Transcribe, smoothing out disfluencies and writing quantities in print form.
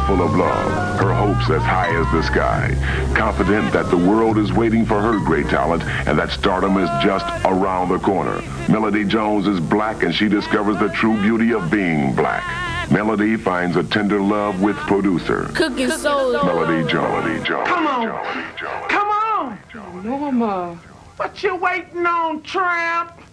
full of love, her hopes as high as the sky, confident that the world is waiting for her great talent and that stardom is just around the corner. Melody Jones is black and she discovers the true beauty of being black. Melody finds a tender love with producer Cooking Soul. Melody Jones. Come on. Come on. Norma. What you waiting on, tramp?